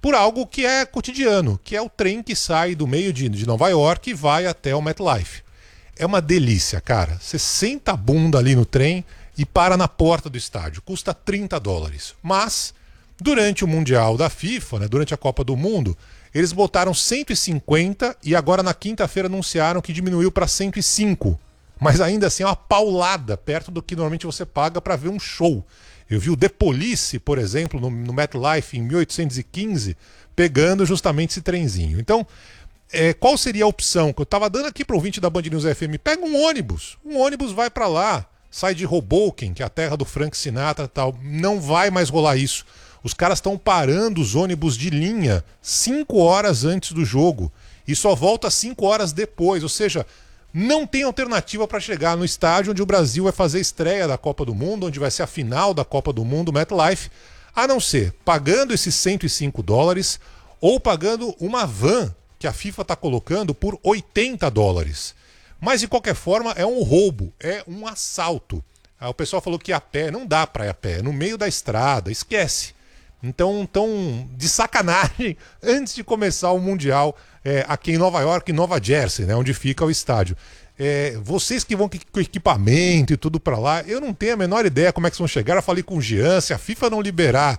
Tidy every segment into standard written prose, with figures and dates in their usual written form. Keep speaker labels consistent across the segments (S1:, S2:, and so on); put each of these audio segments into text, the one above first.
S1: por algo que é cotidiano, que é o trem que sai do meio de Nova York e vai até o MetLife. É uma delícia, cara. Você senta a bunda ali no trem e para na porta do estádio. Custa $30. Mas, durante o Mundial da FIFA, né, durante a Copa do Mundo, eles botaram 150 e agora na quinta-feira anunciaram que diminuiu para 105. Mas ainda assim é uma paulada perto do que normalmente você paga para ver um show. Eu vi o The Police, por exemplo, no MetLife em 1815, pegando justamente esse trenzinho. Então, qual seria a opção que eu estava dando aqui para o ouvinte da Band News FM? Pega um ônibus vai para lá, sai de Hoboken, que é a terra do Frank Sinatra e tal. Não vai mais rolar isso. Os caras estão parando os ônibus de linha 5 horas antes do jogo e só volta 5 horas depois, ou seja, não tem alternativa para chegar no estádio onde o Brasil vai fazer a estreia da Copa do Mundo, onde vai ser a final da Copa do Mundo, MetLife, a não ser pagando esses $105 ou pagando uma van que a FIFA está colocando por $80. Mas de qualquer forma é um roubo, é um assalto. O pessoal falou que a pé, não dá para ir a pé, no meio da estrada, esquece. Então, de sacanagem, antes de começar o Mundial aqui em Nova York, em Nova Jersey, né, onde fica o estádio. Vocês que vão com equipamento e tudo para lá, eu não tenho a menor ideia como é que vão chegar. Eu falei com o Jean, se a FIFA não liberar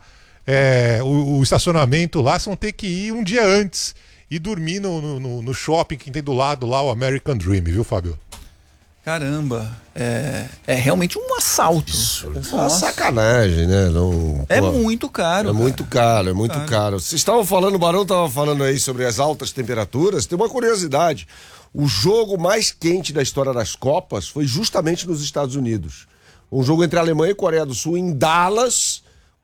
S1: o estacionamento lá, vocês vão ter que ir um dia antes e dormir no shopping que tem do lado lá, o American Dream, viu, Fábio?
S2: Caramba, é realmente um assalto.
S3: Isso, é uma sacanagem, né? Não,
S2: é muito caro.
S3: É muito caro, é muito caro. Vocês estavam falando, o Barão estava falando aí sobre as altas temperaturas. Tem uma curiosidade. O jogo mais quente da história das Copas foi justamente nos Estados Unidos. Um jogo entre a Alemanha e Coreia do Sul em Dallas,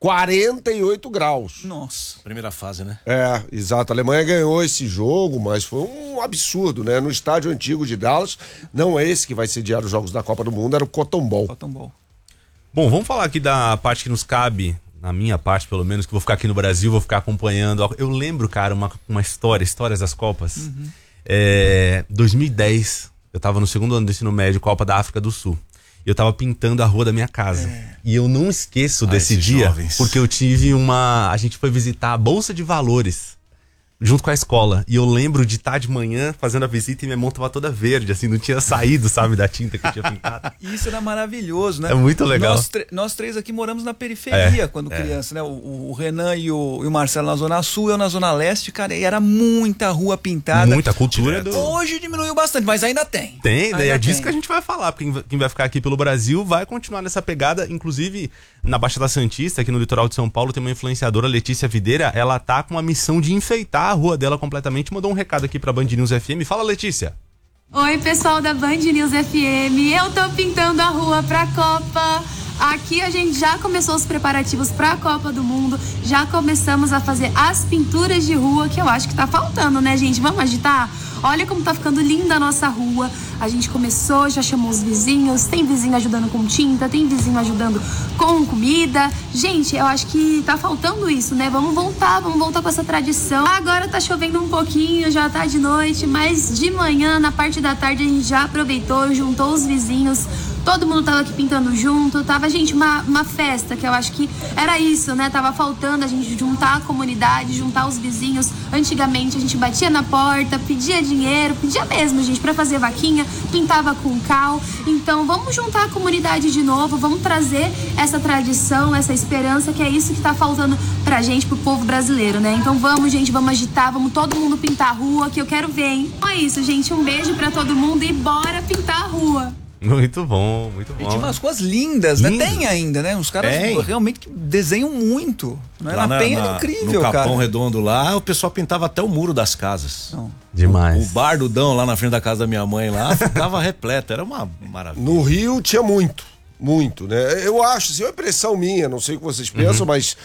S3: 48 graus.
S2: Nossa.
S4: Primeira fase, né?
S3: Exato. A Alemanha ganhou esse jogo, mas foi um absurdo, né? No estádio antigo de Dallas, não é esse que vai sediar os jogos da Copa do Mundo, era o Cotton Bowl.
S4: Bom, vamos falar aqui da parte que nos cabe, na minha parte pelo menos, que vou ficar aqui no Brasil, vou ficar acompanhando. Eu lembro, cara, uma histórias das Copas. 2010, eu tava no segundo ano do ensino médio, Copa da África do Sul. E eu tava pintando a rua da minha casa. E eu não esqueço desse dia, jovens. Porque eu tive a gente foi visitar a Bolsa de Valores junto com a escola. E eu lembro de estar de manhã fazendo a visita e minha mão tava toda verde, assim, não tinha saído, sabe, da tinta que eu tinha pintado.
S2: Isso era maravilhoso, né?
S4: É muito legal.
S2: Nós três aqui moramos na periferia quando criança, né? O Renan e o Marcelo na Zona Sul, eu na Zona Leste, cara, e era muita rua pintada.
S4: Muita cultura.
S2: Hoje diminuiu bastante, mas ainda tem.
S4: Daí é disso que a gente vai falar, porque quem vai ficar aqui pelo Brasil vai continuar nessa pegada, inclusive na Baixada Santista, aqui no litoral de São Paulo, tem uma influenciadora, Letícia Videira, ela tá com uma missão de enfeitar a rua dela completamente, mandou um recado aqui pra Band News FM. Fala, Letícia.
S5: Oi, pessoal da Band News FM, eu tô pintando a rua pra Copa. Aqui a gente já começou os preparativos pra Copa do Mundo, já começamos a fazer as pinturas de rua, que eu acho que tá faltando, né, gente? Vamos agitar? Olha como tá ficando linda a nossa rua. A gente começou, já chamou os vizinhos, tem vizinho ajudando com tinta, tem vizinho ajudando com comida. Gente, eu acho que tá faltando isso, né? Vamos voltar com essa tradição. Agora tá chovendo um pouquinho, já tá de noite, mas de manhã, na parte da tarde, a gente já aproveitou, juntou os vizinhos. Todo mundo tava aqui pintando junto, tava, gente, uma festa, que eu acho que era isso, né? Tava faltando a gente juntar a comunidade, juntar os vizinhos. Antigamente a gente batia na porta, pedia dinheiro, pedia mesmo, gente, pra fazer vaquinha, pintava com cal. Então vamos juntar a comunidade de novo, vamos trazer essa tradição, essa esperança, que é isso que tá faltando pra gente, pro povo brasileiro, né? Então vamos, gente, vamos agitar, vamos todo mundo pintar a rua, que eu quero ver, hein? Então é isso, gente, um beijo pra todo mundo e bora pintar a rua.
S4: Muito bom, muito bom.
S2: E tinha umas coisas lindas, né? Tem ainda, né? Os caras realmente desenham muito.
S4: Lá
S2: na Penha era incrível,
S4: no
S2: cara.
S4: Capão Redondo lá, o pessoal pintava até o muro das casas.
S2: Não.
S4: Demais.
S6: O bar do Dão lá na frente da casa da minha mãe lá ficava repleto, era uma maravilha.
S3: No Rio tinha muito, né? Eu acho, assim, é uma impressão minha, não sei o que vocês pensam, mas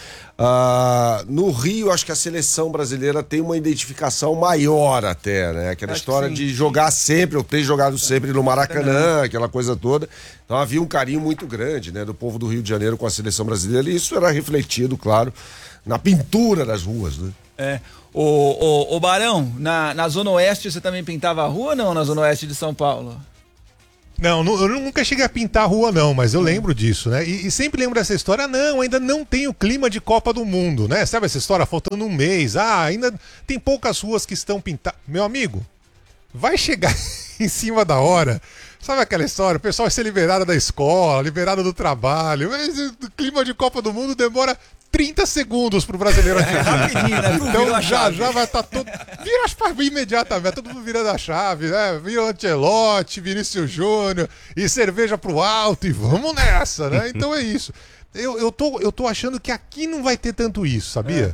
S3: no Rio acho que a seleção brasileira tem uma identificação maior até, né? Aquela história de jogar sempre, ou ter jogado sempre no Maracanã, aquela coisa toda. Então havia um carinho muito grande, né, do povo do Rio de Janeiro com a seleção brasileira, e isso era refletido, claro, na pintura das ruas, né?
S2: O Barão, na Zona Oeste você também pintava a rua ou não, na Zona Oeste de São Paulo?
S1: Não, eu nunca cheguei a pintar a rua, não, mas eu lembro disso, né? E sempre lembro dessa história. Não, ainda não tem o clima de Copa do Mundo, né? Sabe essa história? Faltando um mês. Ainda tem poucas ruas que estão pintadas. Meu amigo, vai chegar em cima da hora. Sabe aquela história? O pessoal vai ser liberado da escola, liberado do trabalho. Mas o clima de Copa do Mundo demora 30 segundos pro brasileiro atingir.
S2: Rapidinho, né?
S1: Então já vai estar todo. Vira as chaves imediatamente, todo mundo virando a chave, né? Vira o Ancelotti, Vinícius Júnior, e cerveja pro alto, e vamos nessa, né? Então é isso. Eu tô achando que aqui não vai ter tanto isso, sabia?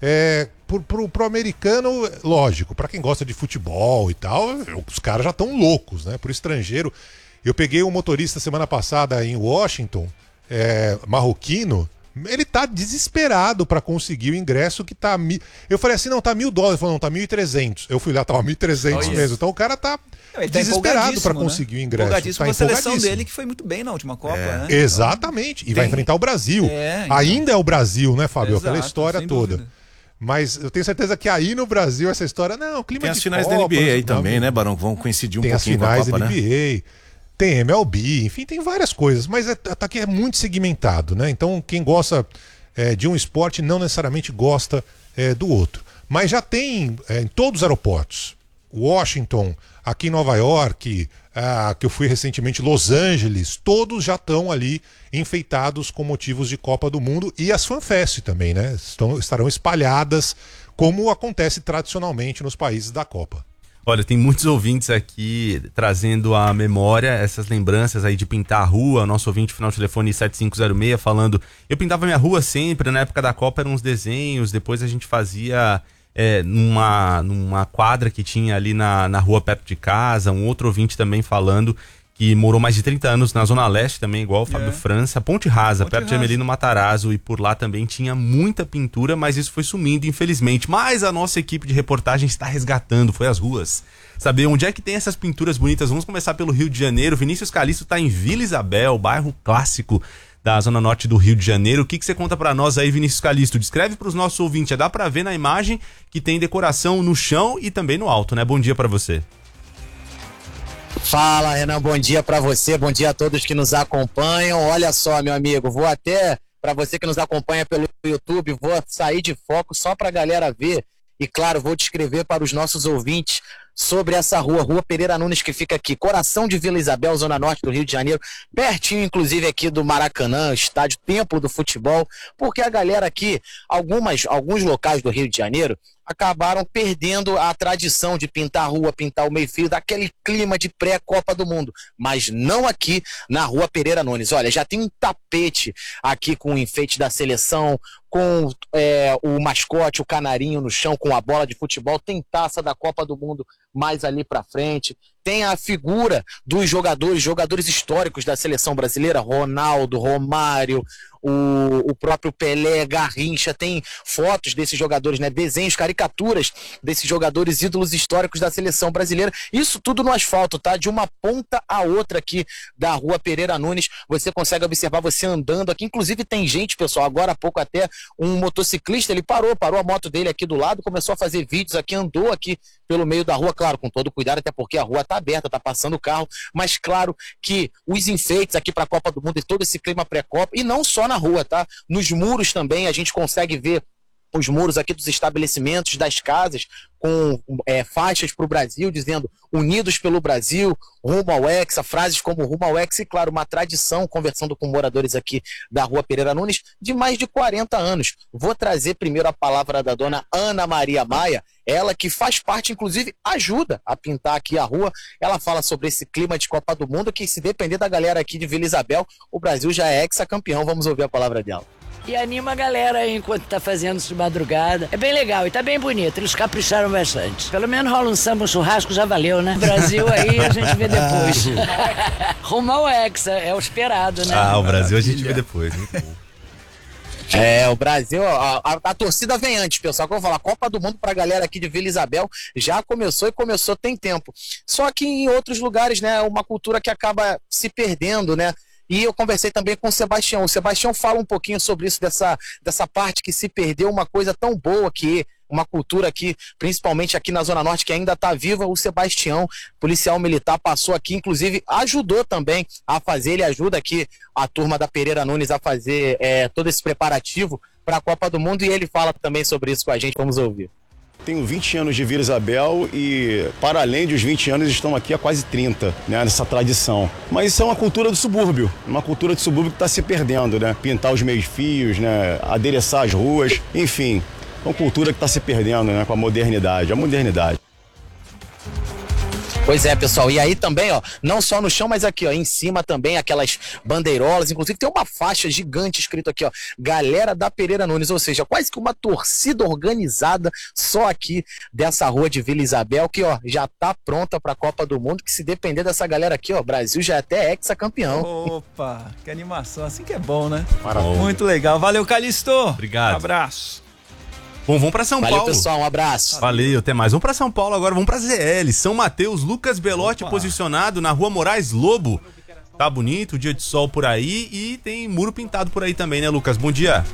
S1: Pro americano, lógico, pra quem gosta de futebol e tal, os caras já estão loucos, né? Pro estrangeiro. Eu peguei um motorista semana passada em Washington, marroquino. Ele tá desesperado pra conseguir o ingresso que tá... Eu falei assim, não, tá $1.000. Ele falou, não, tá 1.300. Eu fui lá, tava 1.300 mesmo. Então o cara tá desesperado pra conseguir o ingresso.
S2: Empolgadíssimo com a seleção dele, que foi muito bem na última Copa, né?
S1: Exatamente. E vai enfrentar o Brasil.
S2: Então.
S1: Ainda é o Brasil, né, Fábio?
S2: Exato,
S1: aquela história toda.
S2: Dúvida.
S1: Mas eu tenho certeza que aí no Brasil essa história... Não, clima
S6: tem
S1: de
S6: as finais
S1: Copa,
S6: da NBA aí
S1: não,
S6: também, né, Barão? Vão coincidir
S1: tem
S6: pouquinho
S1: com a Copa,
S6: da NBA,
S1: né? Tem MLB, enfim, tem várias coisas. Mas aqui é muito segmentado, né? Então quem gosta... de um esporte não necessariamente gosta do outro. Mas já tem em todos os aeroportos. Washington, aqui em Nova York, que eu fui recentemente, Los Angeles, todos já estão ali enfeitados com motivos de Copa do Mundo, e as FanFest também, né? Estarão espalhadas como acontece tradicionalmente nos países da Copa.
S4: Olha, tem muitos ouvintes aqui trazendo à memória essas lembranças aí de pintar a rua. Nosso ouvinte, final de telefone 7506, falando: eu pintava minha rua sempre, na época da Copa eram uns desenhos, depois a gente fazia numa quadra que tinha ali na rua perto de casa. Um outro ouvinte também falando que morou mais de 30 anos na Zona Leste também, igual o Fábio França, Ponte Rasa, perto de Emelino Matarazzo, e por lá também tinha muita pintura, mas isso foi sumindo, infelizmente. Mas a nossa equipe de reportagem está resgatando, foi às ruas. Saber onde é que tem essas pinturas bonitas? Vamos começar pelo Rio de Janeiro. Vinícius Calisto está em Vila Isabel, bairro clássico da Zona Norte do Rio de Janeiro. O que você conta para nós aí, Vinícius Calisto? Descreve para os nossos ouvintes, já dá para ver na imagem que tem decoração no chão e também no alto, né? Bom dia para você.
S7: Fala, Renan, bom dia para você, bom dia a todos que nos acompanham. Olha só, meu amigo, vou até, para você que nos acompanha pelo YouTube, vou sair de foco só para a galera ver e, claro, vou descrever para os nossos ouvintes sobre essa Rua Pereira Nunes, que fica aqui, coração de Vila Isabel, Zona Norte do Rio de Janeiro, pertinho, inclusive, aqui do Maracanã, estádio Templo do Futebol, porque a galera aqui, alguns locais do Rio de Janeiro, acabaram perdendo a tradição de pintar a rua, pintar o meio-fio, daquele clima de pré-Copa do Mundo, mas não aqui na Rua Pereira Nunes. Olha, já tem um tapete aqui com o enfeite da seleção, com o mascote, o canarinho no chão, com a bola de futebol, tem taça da Copa do Mundo mais ali pra frente, tem a figura dos jogadores históricos da seleção brasileira, Ronaldo, Romário, o próprio Pelé, Garrincha, tem fotos desses jogadores, né, desenhos, caricaturas desses jogadores ídolos históricos da seleção brasileira, isso tudo no asfalto, tá? De uma ponta a outra aqui da Rua Pereira Nunes, você consegue observar, você andando aqui, inclusive tem gente, pessoal, agora há pouco até um motociclista, ele parou a moto dele aqui do lado, começou a fazer vídeos aqui, andou aqui pelo meio da rua, claro, com todo cuidado, até porque a rua tá aberta, tá passando o carro, mas claro que os enfeites aqui para a Copa do Mundo e todo esse clima pré-Copa, e não só na rua, tá? Nos muros também a gente consegue ver os muros aqui dos estabelecimentos, das casas, com faixas para o Brasil, dizendo unidos pelo Brasil, rumo ao Hexa, frases como rumo ao Hexa, e claro, uma tradição, conversando com moradores aqui da Rua Pereira Nunes, de mais de 40 anos. Vou trazer primeiro a palavra da dona Ana Maria Maia, ela que faz parte, inclusive, ajuda a pintar aqui a rua. Ela fala sobre esse clima de Copa do Mundo, que se depender da galera aqui de Vila Isabel, o Brasil já é hexacampeão. Vamos ouvir a palavra dela.
S8: E anima a galera aí enquanto tá fazendo isso de madrugada. É bem legal e tá bem bonito, eles capricharam bastante. Pelo menos rola um samba, um churrasco, já valeu, né? Brasil aí a gente vê depois. Rumo ao Hexa, é o esperado, né?
S4: O Brasil a gente vê depois, muito bom.
S7: O Brasil, a torcida vem antes, pessoal. Como eu vou falar, Copa do Mundo pra galera aqui de Vila Isabel já começou tem tempo. Só que em outros lugares, né, uma cultura que acaba se perdendo, né? E eu conversei também com o Sebastião. O Sebastião fala um pouquinho sobre isso, dessa parte que se perdeu, uma coisa tão boa que uma cultura aqui, principalmente aqui na Zona Norte, que ainda está viva. O Sebastião, policial militar, passou aqui, inclusive ajudou também a fazer, ele ajuda aqui a turma da Pereira Nunes a fazer todo esse preparativo para a Copa do Mundo, e ele fala também sobre isso com a gente. Vamos ouvir.
S9: Tenho 20 anos de Vila Isabel e, para além dos 20 anos, estão aqui há quase 30, né, nessa tradição. Mas isso é uma cultura do subúrbio, uma cultura de subúrbio que está se perdendo, né? Pintar os meios-fios, né, adereçar as ruas, enfim, é uma cultura que está se perdendo, né, com a modernidade.
S7: Pois é, pessoal, e aí também, ó, não só no chão, mas aqui, ó, em cima também, aquelas bandeirolas, inclusive tem uma faixa gigante escrito aqui, ó, Galera da Pereira Nunes, ou seja, quase que uma torcida organizada só aqui dessa rua de Vila Isabel, que, ó, já tá pronta pra Copa do Mundo, que se depender dessa galera aqui, ó, Brasil já é até ex-campeão.
S2: Opa, que animação, assim que é bom, né?
S4: Maravilha.
S2: Muito legal, valeu, Calixto.
S4: Obrigado.
S2: Um abraço.
S4: Bom, vamos pra São Paulo.
S7: Valeu, pessoal, um abraço.
S4: Valeu, até mais. Vamos pra São Paulo agora, vamos pra ZL. São Mateus, Lucas Belotti posicionado na Rua Moraes Lobo. Tá bonito, dia de sol por aí e tem muro pintado por aí também, né, Lucas? Bom dia.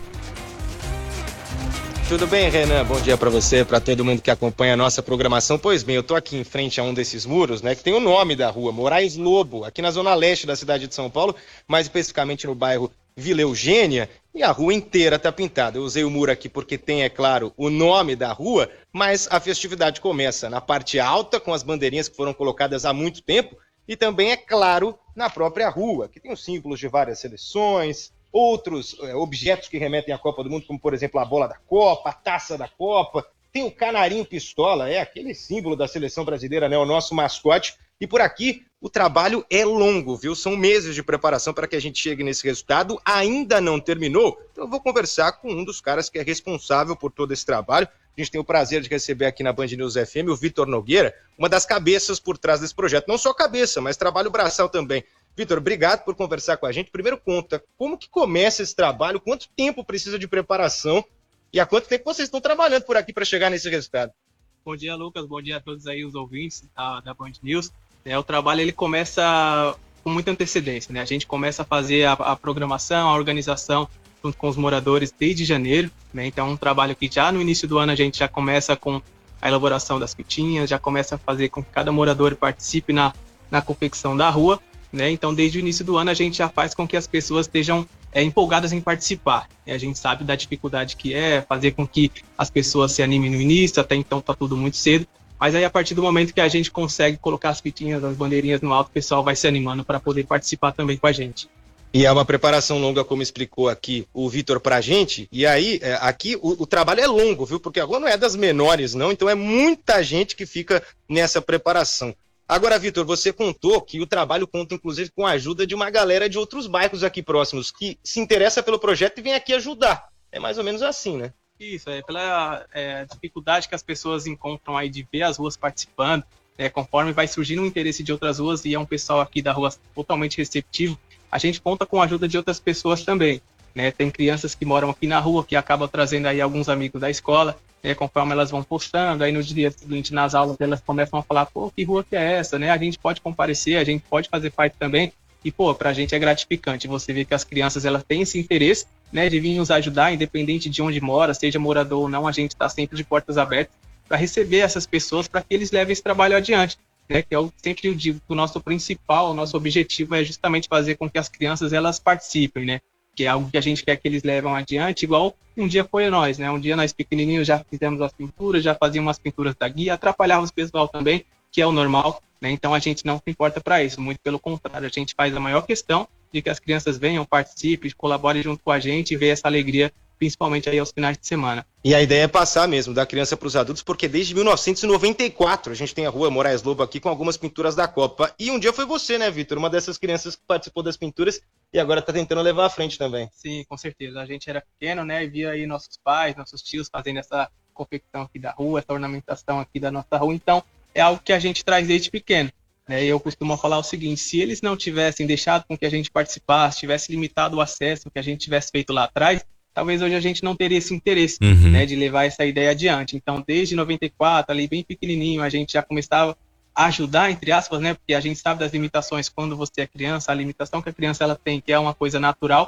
S10: Tudo bem, Renan? Bom dia pra você, pra todo mundo que acompanha a nossa programação. Pois bem, eu tô aqui em frente a um desses muros, né, que tem o nome da rua, Moraes Lobo, aqui na zona leste da cidade de São Paulo, mais especificamente no bairro Vila Eugênia, e a rua inteira tá pintada. Eu usei o muro aqui porque tem, é claro, o nome da rua, mas a festividade começa na parte alta, com as bandeirinhas que foram colocadas há muito tempo, e também, é claro, na própria rua, que tem os símbolos de várias seleções, outros objetos que remetem à Copa do Mundo, como, por exemplo, a bola da Copa, a taça da Copa, tem o canarinho pistola, aquele símbolo da seleção brasileira, né, o nosso mascote. E por aqui o trabalho é longo, viu? São meses de preparação para que a gente chegue nesse resultado. Ainda não terminou, então eu vou conversar com um dos caras que é responsável por todo esse trabalho. A gente tem o prazer de receber aqui na Band News FM o Vitor Nogueira, uma das cabeças por trás desse projeto. Não só cabeça, mas trabalho braçal também. Vitor, obrigado por conversar com a gente. Primeiro conta, como que começa esse trabalho? Quanto tempo precisa de preparação? E há quanto tempo vocês estão trabalhando por aqui para chegar nesse resultado?
S11: Bom dia, Lucas. Bom dia a todos aí os ouvintes da Band News. O trabalho ele começa com muita antecedência, né? A gente começa a fazer a programação, a organização junto com os moradores desde janeiro, né? Então é um trabalho que já no início do ano a gente já começa com a elaboração das fitinhas, já começa a fazer com que cada morador participe na confecção da rua, né? Então desde o início do ano a gente já faz com que as pessoas estejam empolgadas em participar. A gente sabe da dificuldade que é fazer com que as pessoas se animem no início, até então tá tudo muito cedo. Mas aí, a partir do momento que a gente consegue colocar as fitinhas, as bandeirinhas no alto, o pessoal vai se animando para poder participar também com a gente.
S10: E é uma preparação longa, como explicou aqui o Vitor pra gente. E aí, aqui o trabalho é longo, viu? Porque a rua não é das menores, não. Então é muita gente que fica nessa preparação. Agora, Vitor, você contou que o trabalho conta, inclusive, com a ajuda de uma galera de outros bairros aqui próximos, que se interessa pelo projeto e vem aqui ajudar. É mais ou menos assim, né?
S11: Isso, pela dificuldade que as pessoas encontram aí de ver as ruas participando, conforme vai surgindo o interesse de outras ruas e é um pessoal aqui da rua totalmente receptivo, a gente conta com a ajuda de outras pessoas também, né? Tem crianças que moram aqui na rua que acabam trazendo aí alguns amigos da escola, conforme elas vão postando, aí no dia seguinte nas aulas elas começam a falar, pô, que rua que é essa, né? A gente pode comparecer, a gente pode fazer parte também. E, pô, pra gente é gratificante você ver que as crianças, elas têm esse interesse, né, de vir nos ajudar, independente de onde mora, seja morador ou não, a gente está sempre de portas abertas para receber essas pessoas, para que eles levem esse trabalho adiante, né, que eu sempre digo que o nosso principal, o nosso objetivo é justamente fazer com que as crianças, elas participem, né, que é algo que a gente quer que eles levem adiante, igual um dia foi nós, né, um dia nós pequenininhos já fizemos as pinturas, já fazíamos as pinturas da guia, atrapalhávamos o pessoal também, que é o normal, né? Então a gente não se importa para isso, muito pelo contrário, a gente faz a maior questão de que as crianças venham, participem, colaborem junto com a gente e ver essa alegria, principalmente aí aos finais de semana.
S10: E a ideia é passar mesmo da criança para os adultos, porque desde 1994 a gente tem a Rua Moraes Lobo aqui com algumas pinturas da Copa. E um dia foi você, né, Vitor? Uma dessas crianças que participou das pinturas e agora está tentando levar à frente também.
S11: Sim, com certeza. A gente era pequeno, né, e via aí nossos pais, nossos tios fazendo essa confecção aqui da rua, essa ornamentação aqui da nossa rua. Então, é algo que a gente traz desde pequeno. Eu costumo falar o seguinte, se eles não tivessem deixado com que a gente participasse, tivesse limitado o acesso que a gente tivesse feito lá atrás, talvez hoje a gente não teria esse interesse, né, de levar essa ideia adiante. Então, desde 94, ali bem pequenininho, a gente já começava a ajudar, entre aspas, né, porque a gente sabe das limitações quando você é criança, a limitação que a criança ela tem, que é uma coisa natural,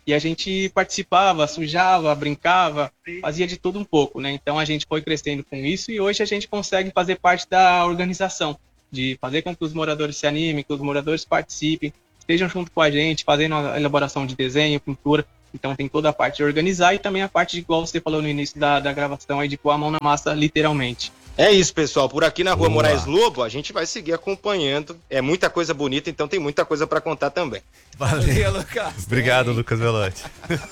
S11: E a gente participava, sujava, brincava, fazia de tudo um pouco, né? Então a gente foi crescendo com isso e hoje a gente consegue fazer parte da organização, de fazer com que os moradores se animem, que os moradores participem, estejam junto com a gente, fazendo a elaboração de desenho, pintura. Então tem toda a parte de organizar e também a parte de, igual você falou no início da gravação, aí de pôr a mão na massa, literalmente.
S10: É isso, pessoal. Por aqui na Rua Moraes Lobo, a gente vai seguir acompanhando. É muita coisa bonita, então tem muita coisa para contar também.
S4: Valeu,
S2: Lucas.
S4: Obrigado, Lucas Velotti.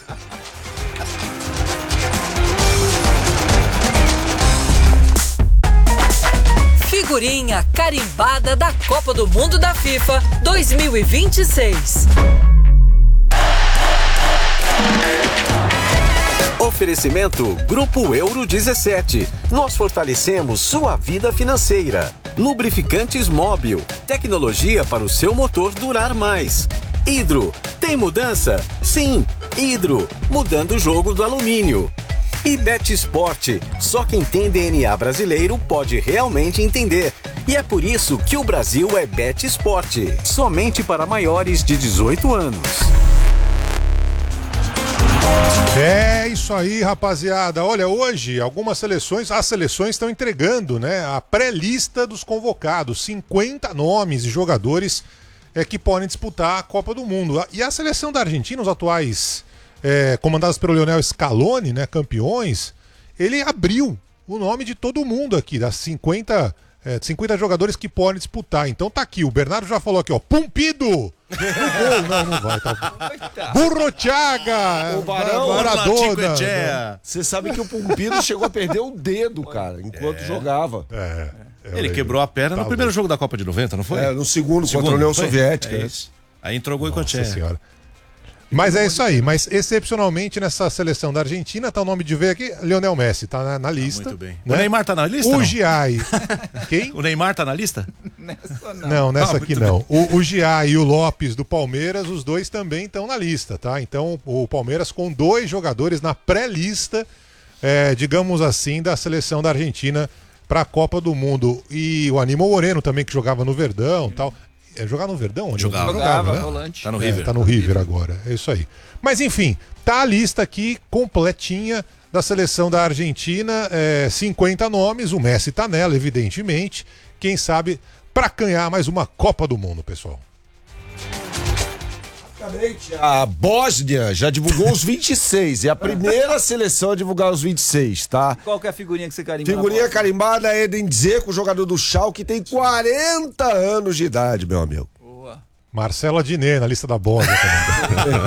S12: Figurinha carimbada da Copa do Mundo da FIFA 2026.
S13: Oferecimento Grupo Euro 17. Nós fortalecemos sua vida financeira. Lubrificantes Móbil. Tecnologia para o seu motor durar mais. Hidro. Tem mudança? Sim. Hidro. Mudando o jogo do alumínio. E Betsport. Só quem tem DNA brasileiro pode realmente entender. E é por isso que o Brasil é Betsport. Somente para maiores de 18 anos.
S1: É isso aí, rapaziada. Olha, hoje as seleções estão entregando, né, a pré-lista dos convocados, 50 nomes de jogadores que podem disputar a Copa do Mundo. E a seleção da Argentina, os atuais comandados pelo Lionel Scaloni, né, campeões, ele abriu o nome de todo mundo aqui, das 50 jogadores que podem disputar. Então tá aqui, o Bernardo já falou aqui, ó, Pumpido! No gol, não vai, tá. Burrochaga!
S3: O Barão,
S1: Maradona!
S3: Você sabe que o Pumpido chegou a perder o dedo, cara, enquanto jogava.
S6: Ele quebrou a perna no primeiro jogo da Copa de 90, não foi?
S3: No segundo contra a União Soviética.
S6: É isso. Aí entrou gol e Senhora.
S1: Mas é isso aí, mas excepcionalmente nessa seleção da Argentina tá o nome de ver aqui, Lionel Messi, tá na lista.
S6: Muito bem.
S1: Né?
S6: O Neymar tá na lista?
S1: O Giai. Quem?
S6: O Neymar tá na lista?
S1: Não, nessa aqui não. O Giai e o Lopes do Palmeiras, os dois também estão na lista, tá? Então o Palmeiras com 2 jogadores na pré-lista, digamos assim, da seleção da Argentina para a Copa do Mundo. E o Aníbal Moreno também, que jogava no Verdão e tal. Jogar no Verdão? Onde
S6: jogava,
S1: né?
S6: Volante. Tá no River.
S1: Tá no River agora, é isso aí. Mas enfim, tá a lista aqui completinha da seleção da Argentina, 50 nomes, o Messi tá nela, evidentemente. Quem sabe para ganhar mais uma Copa do Mundo, pessoal.
S3: A Bósnia já divulgou os 26. É a primeira seleção a divulgar os 26, tá?
S2: Qual que é a figurinha que você carimba?
S3: Figurinha carimbada é Eden Dzeko, jogador do Schalke, que tem 40 anos de idade, meu amigo.
S2: Boa.
S1: Marcelo Adnet na lista da Bósnia também.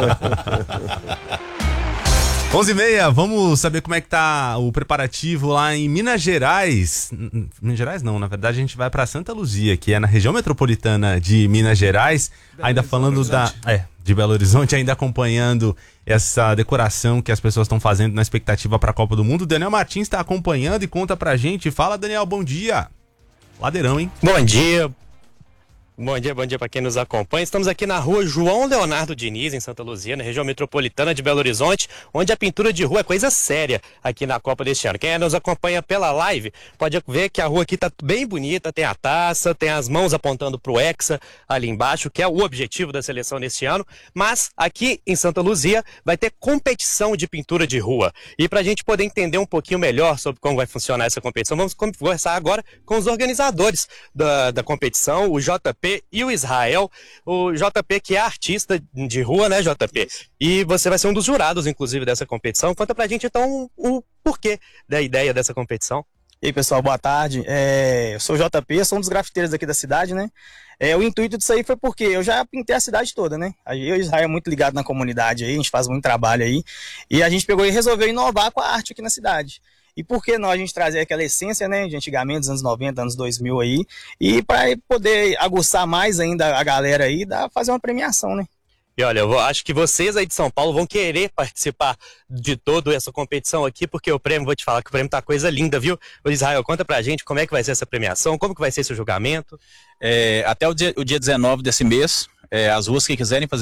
S4: 11h30, vamos saber como é que tá o preparativo lá em Minas Gerais. Minas Gerais não, na verdade a gente vai para Santa Luzia, que é na região metropolitana de Minas Gerais, ainda falando de Belo Horizonte, ainda acompanhando essa decoração que as pessoas estão fazendo na expectativa para a Copa do Mundo. Daniel Martins está acompanhando e conta pra gente. Fala, Daniel, bom dia. Ladeirão, hein?
S14: Bom dia. Bom dia para quem nos acompanha. Estamos aqui na rua João Leonardo Diniz, em Santa Luzia, na região metropolitana de Belo Horizonte, onde a pintura de rua é coisa séria aqui na Copa deste ano. Quem nos acompanha pela live pode ver que a rua aqui está bem bonita, tem a taça, tem as mãos apontando para o Hexa ali embaixo, que é o objetivo da seleção neste ano, mas aqui em Santa Luzia vai ter competição de pintura de rua. E para a gente poder entender um pouquinho melhor sobre como vai funcionar essa competição, vamos conversar agora com os organizadores da competição, o JP e o Israel. O JP, que é artista de rua, né, JP? E você vai ser um dos jurados, inclusive, dessa competição. Conta pra gente, então, o porquê da ideia dessa competição.
S15: E aí, pessoal, boa tarde. Eu sou o JP, sou um dos grafiteiros aqui da cidade, né? O intuito disso aí foi porque eu já pintei a cidade toda, né? Eu e o Israel é muito ligado na comunidade aí, a gente faz muito trabalho aí. E a gente pegou e resolveu inovar com a arte aqui na cidade. E por que não a gente trazer aquela essência, né, de antigamente, dos anos 90, anos 2000 aí, e para poder aguçar mais ainda a galera aí, fazer uma premiação, né?
S14: E olha, eu acho que vocês aí de São Paulo vão querer participar de toda essa competição aqui, porque o prêmio, vou te falar que o prêmio tá coisa linda, viu? O Israel, conta pra gente como é que vai ser essa premiação, como que vai ser esse julgamento.
S16: Até o dia 19 desse mês, as ruas que quiserem fazer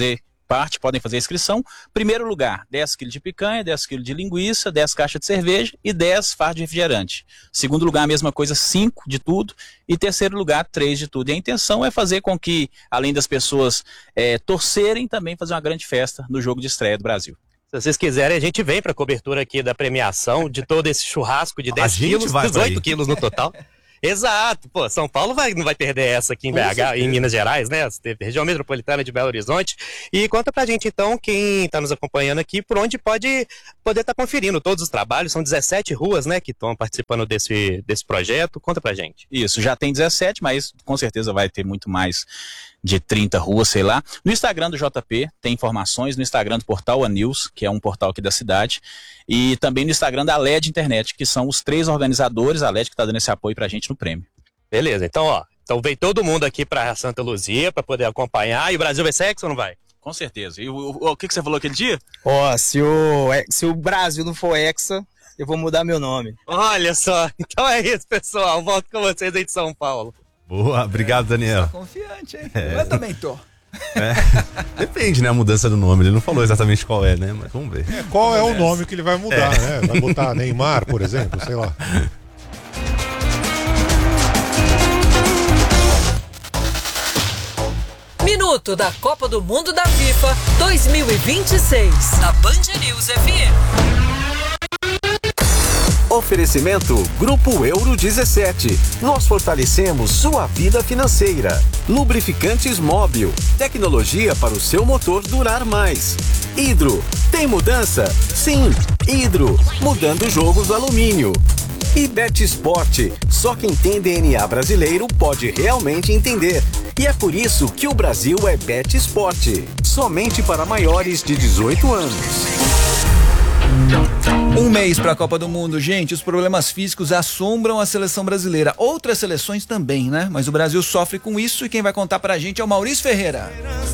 S16: podem fazer a inscrição. Primeiro lugar, 10 kg de picanha, 10 kg de linguiça, 10 caixas de cerveja e 10 fardos de refrigerante. Segundo lugar, a mesma coisa, 5 de tudo. E terceiro lugar, 3 de tudo. E a intenção é fazer com que, além das pessoas torcerem, também fazer uma grande festa no jogo de estreia do Brasil.
S14: Se vocês quiserem, a gente vem para a cobertura aqui da premiação de todo esse churrasco de 10 quilos, 18 quilos no total. Exato, pô, São Paulo não vai perder essa aqui em BH, em Minas Gerais, né? Região metropolitana de Belo Horizonte. E conta pra gente então, quem tá nos acompanhando aqui, por onde poder estar conferindo todos os trabalhos. São 17 ruas, né, que estão participando desse projeto. Conta pra gente.
S16: Isso, já tem 17, mas com certeza vai ter muito mais de 30 ruas, sei lá. No Instagram do JP tem informações, no Instagram do Portal A News, que é um portal aqui da cidade, e também no Instagram da LED Internet, que são os 3 organizadores, a LED que tá dando esse apoio pra gente no prêmio.
S14: Beleza, então vem todo mundo aqui pra Santa Luzia pra poder acompanhar, e o Brasil vai ser hexa ou não vai?
S16: Com certeza. E o que você falou aquele dia?
S15: Se o Brasil não for hexa, eu vou mudar meu nome.
S14: Olha só, então é isso, pessoal, volto com vocês aí de São Paulo.
S4: Boa, obrigado, Daniel.
S2: Tá confiante, hein? Eu também tô.
S4: Depende, né, a mudança do nome. Ele não falou exatamente qual é, né? Mas vamos ver.
S1: Qual é o nome que ele vai mudar, né? Vai botar Neymar, por exemplo, sei lá.
S12: Minuto da Copa do Mundo da FIFA 2026. Da Band News FM.
S13: Oferecimento Grupo Euro 17. Nós fortalecemos sua vida financeira. Lubrificantes Móbil. Tecnologia para o seu motor durar mais. Hidro. Tem mudança? Sim. Hidro. Mudando o jogo do alumínio. E BetSport. Só quem tem DNA brasileiro pode realmente entender. E é por isso que o Brasil é BetSport. Somente para maiores de 18 anos.
S2: Um mês para a Copa do Mundo, gente. Os problemas físicos assombram a seleção brasileira. Outras seleções também, né? Mas o Brasil sofre com isso e quem vai contar pra gente é o Maurício Ferreira.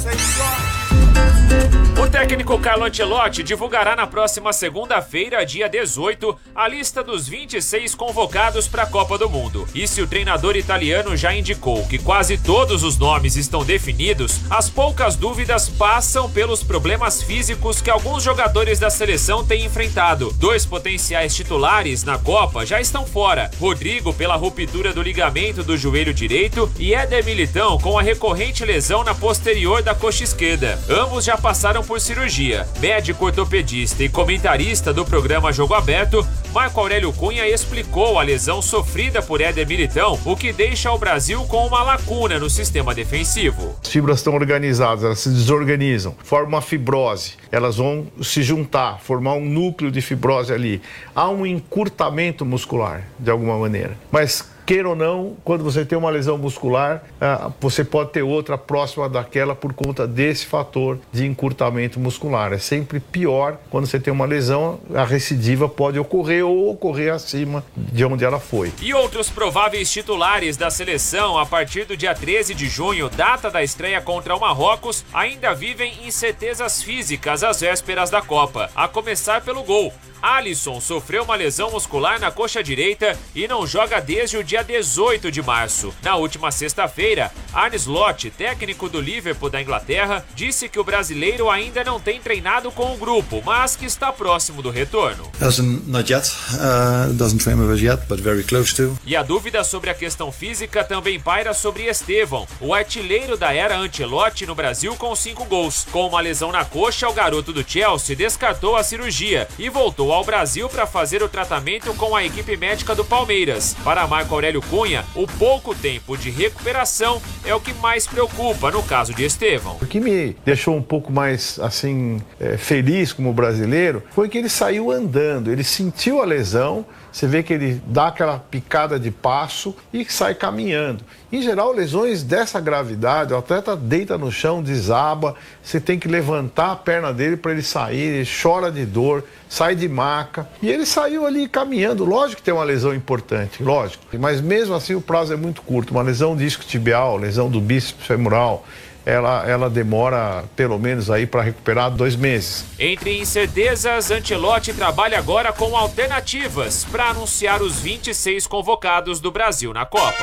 S17: O técnico Carlo Ancelotti divulgará na próxima segunda-feira, dia 18, a lista dos 26 convocados para a Copa do Mundo. E se o treinador italiano já indicou que quase todos os nomes estão definidos, as poucas dúvidas passam pelos problemas físicos que alguns jogadores da seleção têm enfrentado. 2 potenciais titulares na Copa já estão fora. Rodrigo pela ruptura do ligamento do joelho direito e Éder Militão com a recorrente lesão na posterior da coxa esquerda. Ambos já passaram por cirurgia. Médico ortopedista e comentarista do programa Jogo Aberto, Marco Aurélio Cunha explicou a lesão sofrida por Éder Militão, o que deixa o Brasil com uma lacuna no sistema defensivo.
S18: As fibras estão organizadas, elas se desorganizam, formam uma fibrose, elas vão se juntar, formar um núcleo de fibrose ali. Há um encurtamento muscular, de alguma maneira. Mas queira ou não, quando você tem uma lesão muscular, você pode ter outra próxima daquela por conta desse fator de encurtamento muscular. É sempre pior quando você tem uma lesão, a recidiva pode ocorrer ou ocorrer acima de onde ela foi.
S17: E outros prováveis titulares da seleção a partir do dia 13 de junho, data da estreia contra o Marrocos, ainda vivem incertezas físicas às vésperas da Copa, a começar pelo gol. Alisson sofreu uma lesão muscular na coxa direita e não joga desde o dia 18 de março. Na última sexta-feira, Arne Slot, técnico do Liverpool da Inglaterra, disse que o brasileiro ainda não tem treinado com o grupo, mas que está próximo do retorno.
S19: Not yet. Doesn't train with us yet, but very close to.
S17: E a dúvida sobre a questão física também paira sobre Estevão, o artilheiro da era Ancelotti no Brasil com 5 gols. Com uma lesão na coxa, o garoto do Chelsea descartou a cirurgia e voltou ao Brasil para fazer o tratamento com a equipe médica do Palmeiras. Para Marco Aurélio Cunha, o pouco tempo de recuperação é o que mais preocupa no caso de Estevão.
S18: O que me deixou um pouco mais assim feliz como brasileiro foi que ele saiu andando, ele sentiu a lesão. Você vê que ele dá aquela picada de passo e sai caminhando. Em geral, lesões dessa gravidade, o atleta deita no chão, desaba, você tem que levantar a perna dele para ele sair, ele chora de dor, sai de maca. E ele saiu ali caminhando. Lógico que tem uma lesão importante, lógico. Mas mesmo assim o prazo é muito curto. Uma lesão disco tibial, lesão do bíceps femoral, ela demora pelo menos aí para recuperar 2 meses.
S17: Entre incertezas, Ancelotti trabalha agora com alternativas para anunciar os 26 convocados do Brasil na Copa.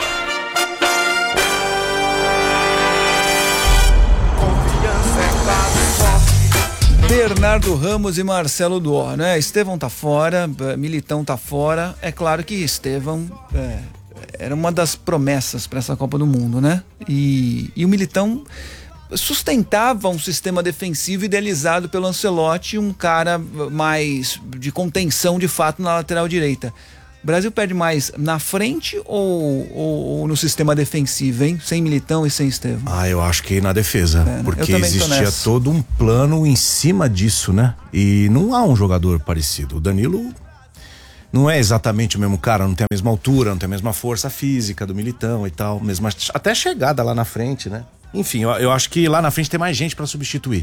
S20: Confiança é quase forte.
S2: Bernardo Ramos e Marcelo Duó, né? Estevão tá fora, Militão tá fora. É claro que Estevão era uma das promessas para essa Copa do Mundo, né? E o Militão sustentava um sistema defensivo idealizado pelo Ancelotti, um cara mais de contenção de fato na lateral direita. O Brasil perde mais na frente ou no sistema defensivo, hein? Sem Militão e sem Estevão?
S6: Eu acho que na defesa, porque existia
S2: nessa.
S6: todo um plano em cima disso, né? E não há um jogador parecido. O Danilo não é exatamente o mesmo cara, não tem a mesma altura, não tem a mesma força física do Militão e tal, mesmo até chegada lá na frente, né? Enfim, eu acho que lá na frente tem mais gente para substituir.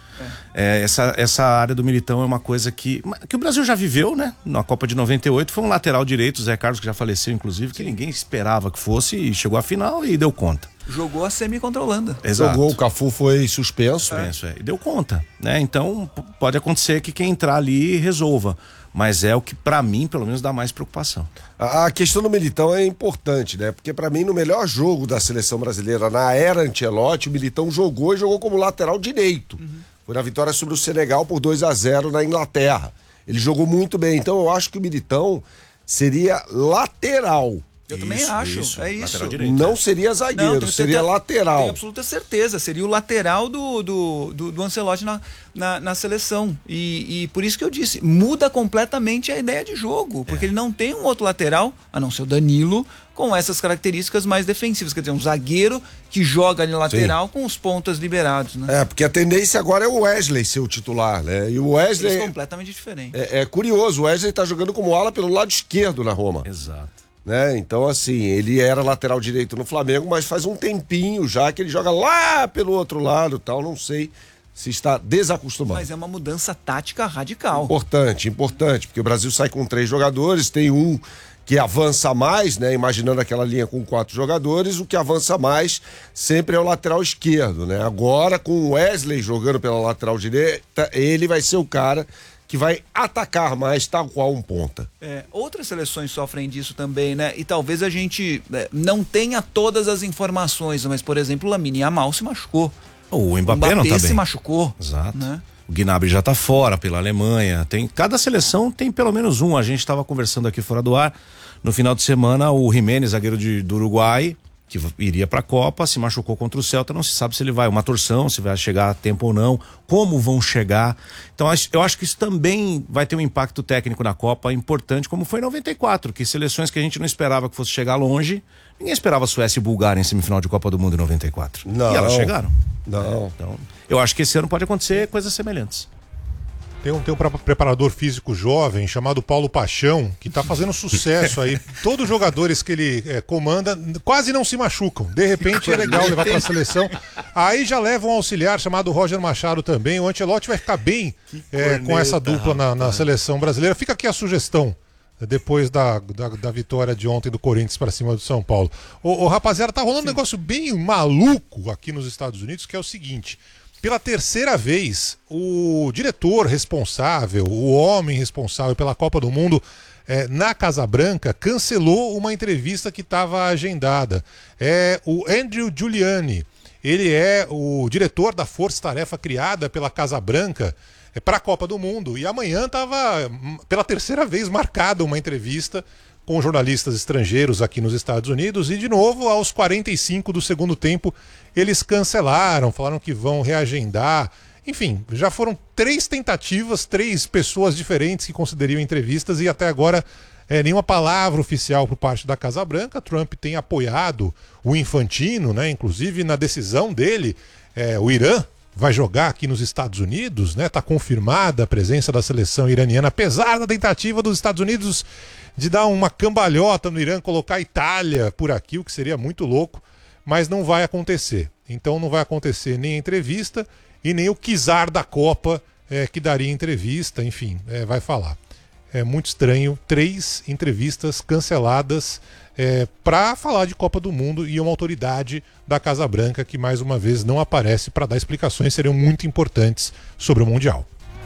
S6: Essa área do Militão é uma coisa que o Brasil já viveu, né? Na Copa de 98 foi um lateral direito, Zé Carlos, que já faleceu inclusive, que ninguém esperava que fosse, e chegou à final e deu conta.
S2: Jogou a semi contra a Holanda.
S3: Exato. Jogou, o Cafu foi suspenso.
S6: E deu conta, né? Então pode acontecer que quem entrar ali resolva, mas é o que pra mim pelo menos dá mais preocupação.
S3: A questão do Militão é importante, né? Porque pra mim no melhor jogo da seleção brasileira na era Ancelotti, o Militão jogou como lateral direito. Foi na vitória sobre o Senegal por 2-0 na Inglaterra. Ele jogou muito bem, então eu acho que o Militão seria lateral.
S2: Eu também acho, é isso.
S3: Não seria zagueiro, seria lateral.
S2: Tenho absoluta certeza, seria o lateral do Ancelotti na seleção. E por isso que eu disse, muda completamente a ideia de jogo, porque ele não tem um outro lateral, a não ser o Danilo, com essas características mais defensivas. Quer dizer, um zagueiro que joga ali lateral com os pontas liberados, né?
S3: Porque a tendência agora é o Wesley ser o titular, né? E o Wesley...
S2: É completamente diferente.
S3: É curioso, o Wesley tá jogando como ala pelo lado esquerdo na Roma.
S6: Exato.
S3: Né? Então, assim, ele era lateral direito no Flamengo, mas faz um tempinho já que ele joga lá pelo outro lado, tal, não sei se está desacostumado.
S2: Mas é uma mudança tática radical.
S3: Importante, porque o Brasil sai com 3 jogadores, tem um que avança mais, né? Imaginando aquela linha com 4 jogadores, o que avança mais sempre é o lateral esquerdo, né? Agora, com o Wesley jogando pela lateral direita, ele vai ser o cara que vai atacar mais, tal qual um ponta.
S2: Outras seleções sofrem disso também, né? E talvez a gente não tenha todas as informações, mas, por exemplo, o Lamine Yamal se machucou.
S6: O Mbappé não tá bem.
S2: se machucou.
S6: Exato.
S2: Né?
S6: O Gnabry já tá fora pela Alemanha. Cada seleção tem pelo menos um. A gente estava conversando aqui fora do ar. No final de semana, o Jiménez, zagueiro do Uruguai, que iria para a Copa, se machucou contra o Celta, não se sabe se ele vai, uma torção, se vai chegar a tempo ou não, como vão chegar. Então eu acho que isso também vai ter um impacto técnico na Copa importante, como foi em 94, que seleções que a gente não esperava que fosse chegar longe, ninguém esperava a Suécia e Bulgária em semifinal de Copa do Mundo em 94.
S3: Não.
S6: E elas chegaram.
S3: Não.
S6: Então, eu acho que esse ano pode acontecer coisas semelhantes.
S1: Tem um preparador físico jovem chamado Paulo Paixão, que tá fazendo sucesso aí. Todos os jogadores que ele comanda quase não se machucam. De repente é legal levar pra seleção. Aí já leva um auxiliar chamado Roger Machado também. O Ancelotti vai ficar bem com essa dupla na seleção brasileira. Fica aqui a sugestão, depois da vitória de ontem do Corinthians para cima do São Paulo. Rapaziada, tá rolando um negócio bem maluco aqui nos Estados Unidos, que é o seguinte... Pela terceira vez, o diretor responsável, o homem responsável pela Copa do Mundo na Casa Branca, cancelou uma entrevista que estava agendada. É o Andrew Giuliani. Ele é o diretor da força-tarefa criada pela Casa Branca para a Copa do Mundo. E amanhã estava, pela terceira vez, marcada uma entrevista com jornalistas estrangeiros aqui nos Estados Unidos, e de novo, aos 45 do segundo tempo, eles cancelaram, falaram que vão reagendar. Enfim, já foram 3 tentativas, 3 pessoas diferentes que concederiam entrevistas, e até agora nenhuma palavra oficial por parte da Casa Branca. Trump tem apoiado o Infantino, né? Inclusive na decisão dele, o Irã vai jogar aqui nos Estados Unidos, né? Tá confirmada a presença da seleção iraniana, apesar da tentativa dos Estados Unidos de dar uma cambalhota no Irã, colocar a Itália por aqui, o que seria muito louco, mas não vai acontecer. Então não vai acontecer nem a entrevista e nem o czar da Copa que daria entrevista, enfim, vai falar. É muito estranho, 3 entrevistas canceladas para falar de Copa do Mundo, e uma autoridade da Casa Branca que mais uma vez não aparece para dar explicações, seriam muito importantes sobre o Mundial.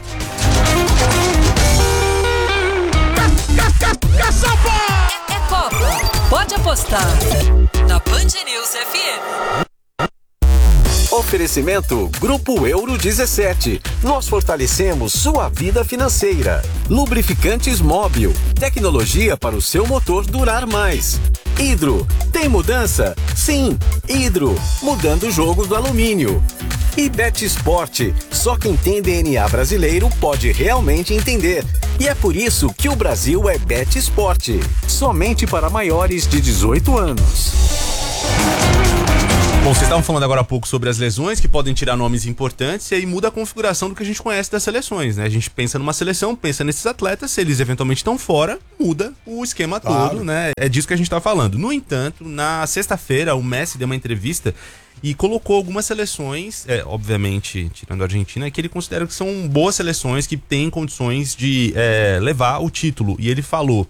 S12: É Copa. Pode apostar na Band News FM.
S13: Oferecimento Grupo Euro 17. Nós fortalecemos sua vida financeira. Lubrificantes Móbil. Tecnologia para o seu motor durar mais. Hidro. Tem mudança? Sim. Hidro. Mudando o jogo do alumínio. E Bet Sport. Só quem tem DNA brasileiro pode realmente entender. E é por isso que o Brasil é Bet Sport. Somente para maiores de 18 anos.
S4: Bom, vocês estavam falando agora há pouco sobre as lesões que podem tirar nomes importantes e aí muda a configuração do que a gente conhece das seleções, né? A gente pensa numa seleção, pensa nesses atletas, se eles eventualmente estão fora, muda o esquema todo, né? É disso que a gente tá falando. No entanto, na sexta-feira, o Messi deu uma entrevista e colocou algumas seleções, obviamente, tirando a Argentina, que ele considera que são boas seleções que têm condições de levar o título. E ele falou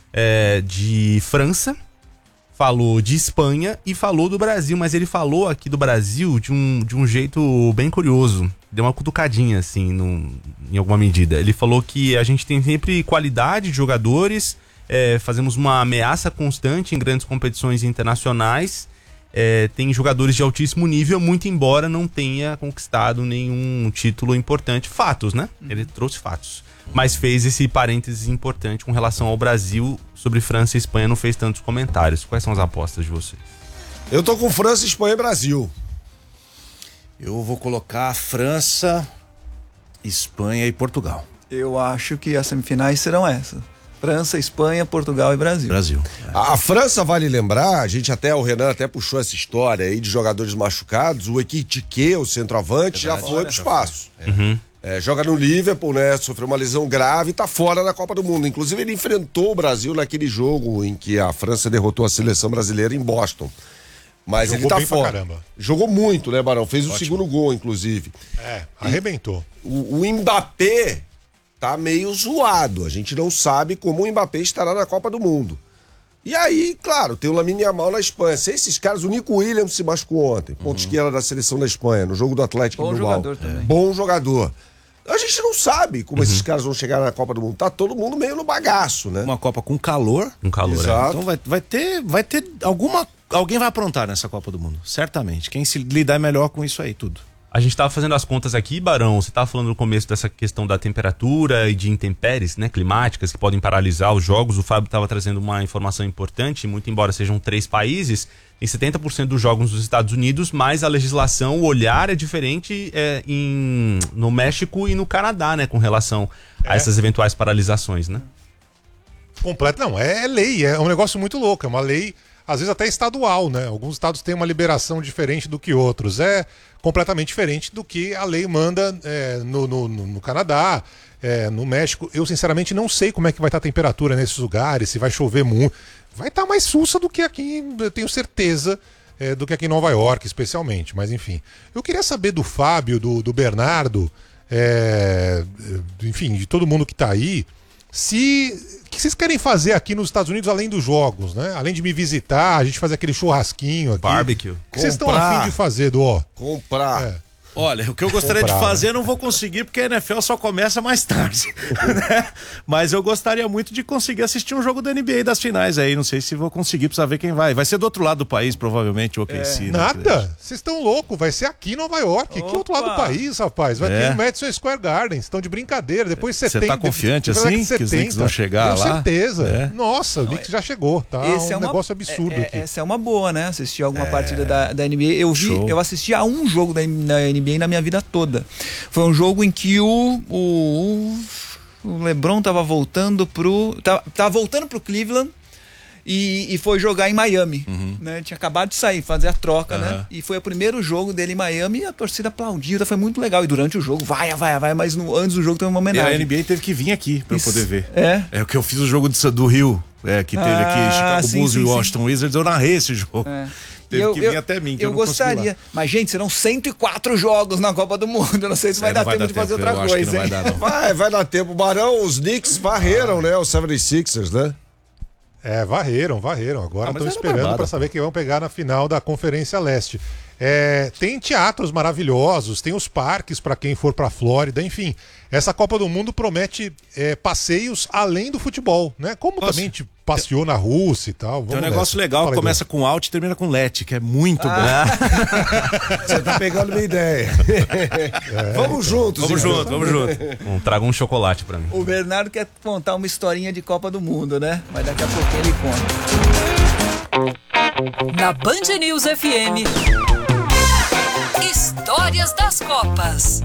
S4: de França, falou de Espanha e falou do Brasil, mas ele falou aqui do Brasil de um jeito bem curioso. Deu uma cutucadinha, assim, em alguma medida. Ele falou que a gente tem sempre qualidade de jogadores, fazemos uma ameaça constante em grandes competições internacionais, tem jogadores de altíssimo nível, muito embora não tenha conquistado nenhum título importante. Fatos, né? Ele trouxe fatos. Mas fez esse parênteses importante com relação ao Brasil. Sobre França e Espanha não fez tantos comentários. Quais são as apostas de vocês?
S3: Eu tô com França, Espanha e Brasil.
S6: Eu vou colocar França, Espanha e Portugal.
S2: Eu acho que as semifinais serão essas. França, Espanha, Portugal e Brasil.
S3: A França, vale lembrar, o Renan até puxou essa história aí de jogadores machucados, o Ekitike, o centroavante, já foi pro espaço. Joga no Liverpool, né? Sofreu uma lesão grave e tá fora da Copa do Mundo. Inclusive, ele enfrentou o Brasil naquele jogo em que a França derrotou a seleção brasileira em Boston. Mas
S1: jogou
S3: ele tá
S1: bem
S3: fora.
S1: pra caramba.
S3: Jogou muito, né, Barão? Fez o segundo gol, inclusive.
S1: Arrebentou.
S3: O Mbappé tá meio zoado. A gente não sabe como o Mbappé estará na Copa do Mundo. E aí, claro, tem o Lamine Yamal na Espanha. Se esses caras, o Nico Williams se machucou ontem, ponto esquerda da seleção da Espanha, no jogo do Atlético
S2: Bom jogador também.
S3: Bom jogador. A gente não sabe como esses caras vão chegar na Copa do Mundo. Tá todo mundo meio no bagaço, né?
S6: Uma Copa com calor.
S3: Exato.
S6: Então vai ter alguém vai aprontar nessa Copa do Mundo, certamente. Quem se lidar melhor com isso aí, tudo.
S4: A gente tava fazendo as contas aqui, Barão, você tava falando no começo dessa questão da temperatura e de intempéries, né, climáticas que podem paralisar os jogos. O Fábio tava trazendo uma informação importante, muito embora sejam 3 países, tem 70% dos jogos nos Estados Unidos, mas a legislação, o olhar é diferente no México e no Canadá, né, com relação a essas eventuais paralisações, né?
S1: Completo, não, é lei, é um negócio muito louco, é uma lei, às vezes até estadual, né? Alguns estados têm uma liberação diferente do que outros, é completamente diferente do que a lei manda no Canadá, no México. Eu sinceramente não sei como é que vai estar a temperatura nesses lugares, se vai chover muito. Vai estar mais sussa do que aqui, eu tenho certeza, do que aqui em Nova York, especialmente. Mas enfim, eu queria saber do Fábio, do Bernardo, enfim, de todo mundo que está aí, o que vocês querem fazer aqui nos Estados Unidos além dos jogos, né? Além de me visitar, a gente fazer aquele churrasquinho aqui.
S4: Barbecue.
S1: O que vocês estão a fim de fazer, Dó?
S3: Comprar.
S6: Olha, o que eu gostaria de fazer eu não vou conseguir porque a NFL só começa mais tarde, né? Mas eu gostaria muito de conseguir assistir um jogo da NBA das finais aí, não sei se vou conseguir, precisa ver quem vai. Vai ser do outro lado do país, provavelmente, o OKC.
S1: Nada, vocês estão loucos, vai ser aqui em Nova York. Que outro lado do país, rapaz? Vai ter no Madison Square Garden, estão de brincadeira, depois você tem...
S6: Você tá confiante assim, que os Knicks vão chegar lá?
S1: Com certeza, nossa, o Knicks já chegou, tá
S2: Esse
S1: um negócio absurdo aqui.
S2: Essa é uma boa, né? Assistir alguma partida da NBA, eu assisti a um jogo da NBA na minha vida toda. Foi um jogo em que o LeBron tava voltando pro Cleveland e foi jogar em Miami, né? Tinha acabado de sair, fazer a troca, né? E foi o primeiro jogo dele em Miami e a torcida aplaudiu, foi muito legal. E durante o jogo, vai, mas antes do jogo teve uma homenagem.
S6: E a NBA teve que vir aqui pra eu poder ver.
S2: É
S6: o que eu fiz o jogo do Rio, que teve aqui, Chicago Bulls e Washington Wizards, eu narrei esse jogo. Teve que vir até mim, que eu não
S2: gostaria. Mas, gente, serão 104 jogos na Copa do Mundo. Eu não sei se vai dar tempo de fazer outra coisa, hein?
S3: Vai dar tempo. Barão, os Knicks varreram, né? Os 76ers, né?
S1: Varreram. Agora estão esperando para saber quem vão pegar na final da Conferência Leste. Tem teatros maravilhosos, tem os parques para quem for para a Flórida, enfim. Essa Copa do Mundo promete passeios além do futebol, né? Como também passeou na Rússia e tal.
S6: Tem um negócio legal,
S1: Fala,
S6: começa com Alt e termina com Let, que é muito bom.
S3: Você tá pegando minha ideia. Vamos juntos.
S6: Vamos junto.
S4: Bom, traga um chocolate pra mim.
S2: O Bernardo quer contar uma historinha de Copa do Mundo, né? Mas daqui a pouquinho ele conta.
S12: Na Band News FM, Histórias das Copas.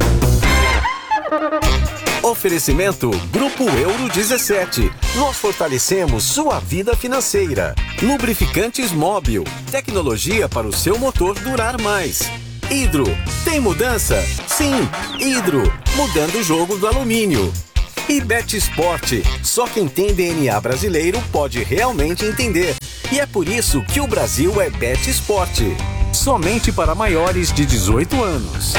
S13: Oferecimento Grupo Euro 17. Nós fortalecemos sua vida financeira. Lubrificantes Móbil. Tecnologia para o seu motor durar mais. Hidro. Tem mudança? Sim. Hidro. Mudando o jogo do alumínio. E Bet Sport. Só quem tem DNA brasileiro pode realmente entender. E é por isso que o Brasil é Bet Sport. Somente para maiores de 18 anos.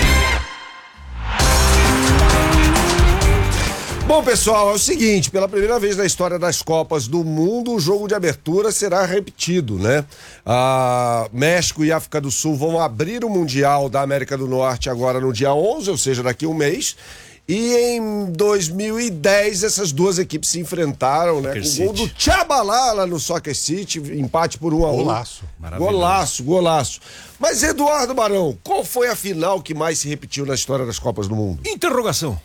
S3: Bom, pessoal, é o seguinte, pela primeira vez na história das Copas do Mundo, o jogo de abertura será repetido, né? México e África do Sul vão abrir o Mundial da América do Norte agora no dia 11, ou seja, daqui a um mês. E em 2010 essas duas equipes se enfrentaram, né? Com o gol do Tchabalala no Soccer City, empate por 1-1. Golaço. Mas Eduardo Barão, qual foi a final que mais se repetiu na história das Copas do Mundo?
S6: Interrogação.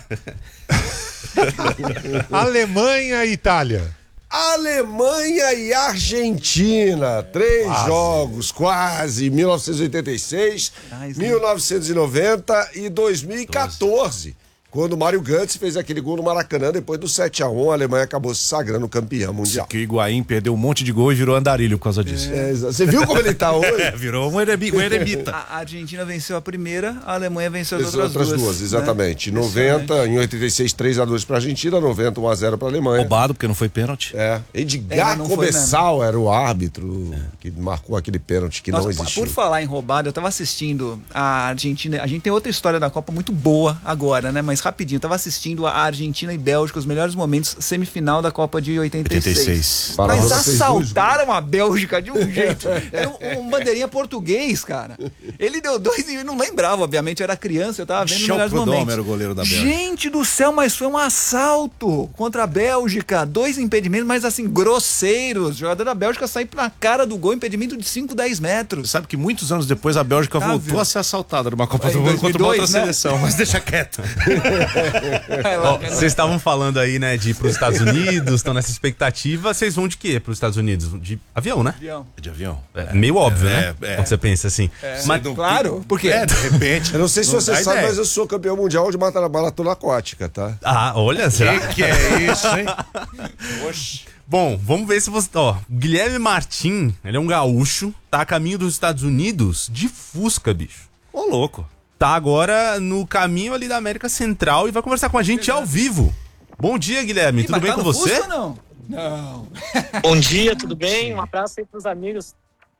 S1: Alemanha e Itália.
S3: Alemanha e Argentina, 3 jogos, quase, 1986, 1990 e 2014. Quando o Mário Götze fez aquele gol no Maracanã, depois do 7-1, a Alemanha acabou se sagrando campeã mundial.
S6: Que o Higuaín perdeu um monte de gol e virou andarilho por causa disso.
S3: Você viu como ele tá hoje?
S6: Virou um eremita.
S2: A Argentina venceu a primeira, a Alemanha venceu as
S3: outras duas. Exatamente. Né? 90, em 86, 3-2 pra Argentina, 90, 1-0 pra Alemanha.
S6: Roubado, porque não foi pênalti.
S3: Edgar Começal era o árbitro que marcou aquele pênalti que não existiu.
S2: Por falar em roubado, eu tava assistindo a Argentina, a gente tem outra história da Copa muito boa agora, né? Mas rapidinho, eu tava assistindo a Argentina e Bélgica, os melhores momentos, semifinal da Copa de 86. Mas assaltaram a Bélgica de um jeito. Era um bandeirinha português, cara. Ele deu 2 e eu não lembrava, obviamente, eu era criança, eu tava vendo os melhores momentos.
S6: Era o goleiro da Bélgica.
S2: Gente do céu, mas foi um assalto contra a Bélgica. 2 impedimentos, mas assim, grosseiros. O jogador da Bélgica saiu na cara do gol, impedimento de 5, 10 metros.
S6: Sabe que muitos anos depois a Bélgica voltou a ser assaltada numa Copa do Mundo contra uma outra seleção, mas deixa quieto.
S4: Vocês estavam falando aí, né, de ir pros Estados Unidos, estão nessa expectativa. Vocês vão de quê pros Estados Unidos? De avião, né?
S6: De avião.
S4: É meio óbvio, né? Quando você pensa assim.
S2: Mas claro, porque
S6: de repente.
S3: Eu não sei se você sabe, mas eu sou campeão mundial de maratona aquática, tá?
S4: Olha, será?
S6: Que é isso, hein?
S4: Oxi. Bom, vamos ver se você... Guilherme Martim, ele é um gaúcho, tá a caminho dos Estados Unidos de Fusca, bicho.
S6: Ô, louco.
S4: Tá agora no caminho ali da América Central e vai conversar com a gente ao vivo. Bom dia, Guilherme. Tudo bem com você?
S2: Fusca, não? Não.
S20: Bom dia, tudo bem? Um abraço aí pros amigos.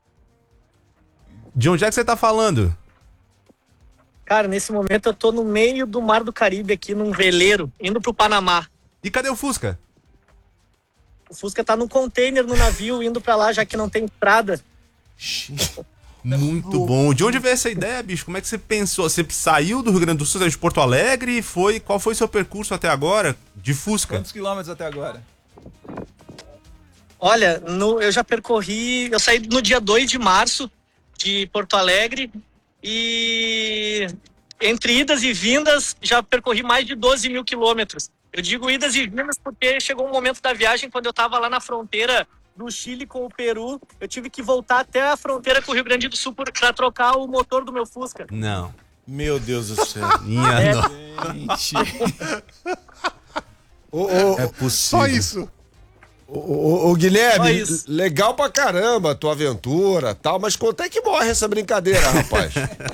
S4: De onde é que você tá falando?
S20: Cara, nesse momento eu tô no meio do Mar do Caribe aqui, num veleiro, indo pro Panamá.
S4: E cadê o Fusca?
S20: O Fusca tá no container no navio, indo pra lá, já que não tem estrada.
S4: Muito bom. De onde veio essa ideia, bicho? Como é que você pensou? Você saiu do Rio Grande do Sul, de Porto Alegre, e qual foi o seu percurso até agora de Fusca?
S2: Quantos quilômetros até agora?
S20: Olha, eu já percorri, eu saí no dia 2 de março de Porto Alegre e entre idas e vindas já percorri mais de 12 mil quilômetros. Eu digo idas e vindas porque chegou um momento da viagem quando eu tava lá na fronteira do Chile com o Peru, eu tive que voltar até a fronteira com o Rio Grande do Sul para trocar o motor do meu Fusca.
S4: Não.
S6: Meu Deus do céu.
S3: É
S6: possível.
S1: Só isso.
S3: Ô Guilherme, legal pra caramba a tua aventura tal, mas quanto é que morre essa brincadeira, rapaz?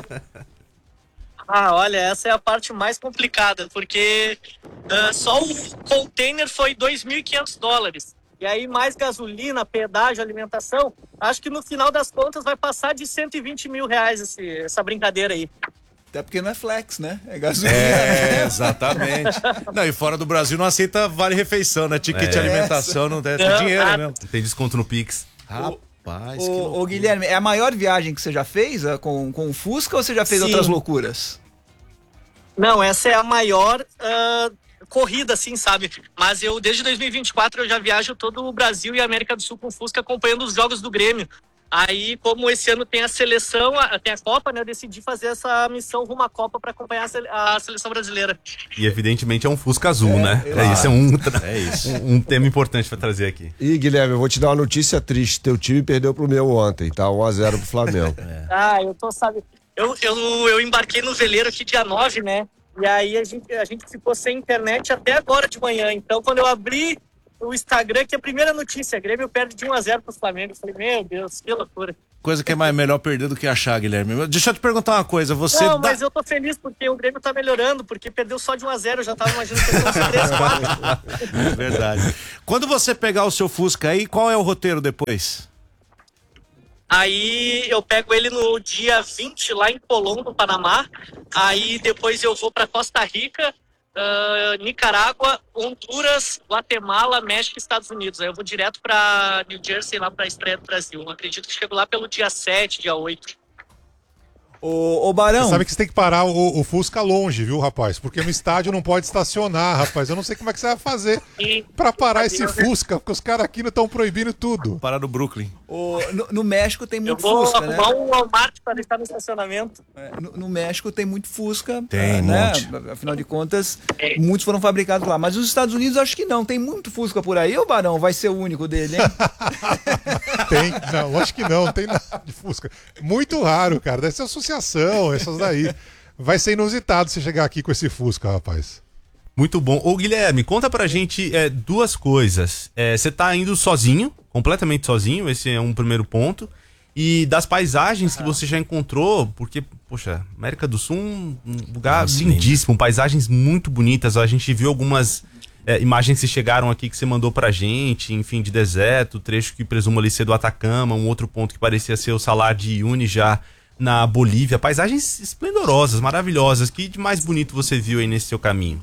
S20: Olha, essa é a parte mais complicada, porque só o container foi $2.500. E aí mais gasolina, pedágio, alimentação, acho que no final das contas vai passar de 120 mil reais essa brincadeira aí.
S2: Até porque não é flex, né? É gasolina.
S6: Exatamente. Não, e fora do Brasil não aceita vale-refeição, né? Ticket de alimentação não tem dinheiro mesmo.
S4: Tem desconto no Pix.
S6: Rapaz,
S2: ô Guilherme, é a maior viagem que você já fez com o Fusca ou você já fez outras loucuras?
S20: Não, essa é a maior... corrida, assim, sabe? Mas eu, desde 2024, eu já viajo todo o Brasil e a América do Sul com Fusca acompanhando os jogos do Grêmio. Aí, como esse ano tem a seleção, tem a Copa, né? Eu decidi fazer essa missão rumo à Copa para acompanhar a seleção brasileira.
S4: E evidentemente é um Fusca azul, né? Isso é um tema importante para trazer aqui.
S3: E Guilherme, eu vou te dar uma notícia triste. Teu time perdeu pro meu ontem, tá? 1-0 pro Flamengo.
S20: Eu tô, sabe... Eu embarquei no veleiro aqui dia 9, né? E aí a gente ficou sem internet até agora de manhã. Então, quando eu abri o Instagram, que é a primeira notícia, Grêmio perde de 1-0 pro Flamengo. Eu falei, meu Deus, que loucura.
S6: Coisa que é melhor perder do que achar, Guilherme. Deixa eu te perguntar uma coisa,
S20: Não, mas eu tô feliz porque o Grêmio tá melhorando, porque perdeu só de 1-0, eu já tava imaginando que ia ser uns 3-4.
S6: É verdade. Quando você pegar o seu Fusca aí, qual é o roteiro depois?
S20: Aí eu pego ele no dia 20 lá em Colón, no Panamá. Aí depois eu vou para Costa Rica, Nicarágua, Honduras, Guatemala, México e Estados Unidos. Aí eu vou direto para New Jersey, lá para a estreia do Brasil. Eu acredito que chego lá pelo dia 7, dia 8.
S2: Ô Barão.
S1: Você sabe que você tem que parar o Fusca longe, viu, rapaz? Porque no estádio não pode estacionar, rapaz. Eu não sei como é que você vai fazer pra parar esse Fusca, porque os caras aqui não estão proibindo tudo.
S6: Parar no Brooklyn.
S2: No México tem muito
S20: Fusca,
S2: Fusca, né?
S20: Eu vou arrumar um Walmart para deixar no estacionamento.
S2: No México tem muito Fusca.
S6: Tem,
S2: né?
S6: monte.
S2: Afinal de contas, muitos foram fabricados lá. Mas os Estados Unidos acho que não. Tem muito Fusca por aí. O Barão vai ser o único dele, hein?
S1: Tem, não, acho que não tem nada de Fusca. Muito raro, cara. Deve ser associação, essas daí. Vai ser inusitado você chegar aqui com esse Fusca, rapaz.
S4: Muito bom. Ô Guilherme, conta pra gente duas coisas. Você tá indo sozinho, completamente sozinho, esse é um primeiro ponto. E das paisagens que você já encontrou, porque, poxa, América do Sul, um lugar lindíssimo, paisagens muito bonitas. A gente viu algumas imagens que chegaram aqui que você mandou pra gente, enfim, de deserto, trecho que presumo ali ser do Atacama, um outro ponto que parecia ser o Salar de Uyuni já na Bolívia. Paisagens esplendorosas, maravilhosas. Que de mais bonito você viu aí nesse seu caminho?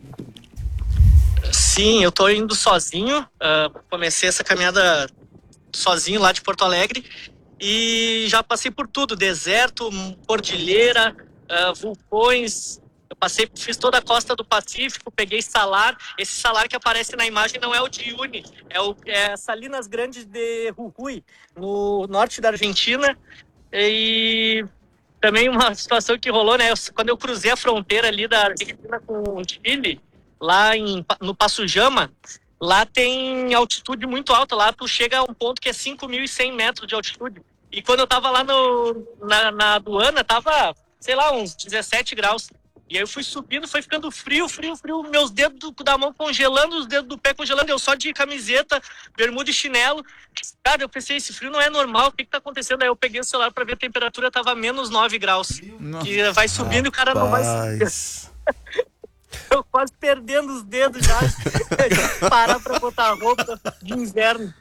S20: Sim, eu tô indo sozinho. Comecei essa caminhada sozinho lá de Porto Alegre e já passei por tudo: deserto, cordilheira, vulcões. Eu fiz toda a costa do Pacífico, peguei salar. Esse salar que aparece na imagem não é o de Uyuni, é Salinas Grandes de Jujuy, no norte da Argentina. E também uma situação que rolou, né? Quando eu cruzei a fronteira ali da Argentina com o Chile, lá no Passo Jama, lá tem altitude muito alta. Lá tu chega a um ponto que é 5.100 metros de altitude. E quando eu tava lá na aduana, tava, sei lá, uns 17 graus. E aí eu fui subindo, foi ficando frio, meus dedos da mão congelando, os dedos do pé congelando, eu só de camiseta, bermuda e chinelo. Cara, eu pensei, esse frio não é normal, o que tá acontecendo? Aí eu peguei o celular pra ver a temperatura, tava menos 9 graus. E vai subindo e o cara não vai subir. Eu quase perdendo os dedos já, parar pra botar roupa de inverno.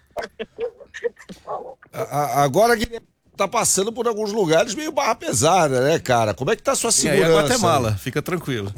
S3: Agora, Guilherme, tá passando por alguns lugares meio barra pesada, né, cara? Como é que tá a sua segurança?
S6: E aí, Guatemala, fica tranquilo.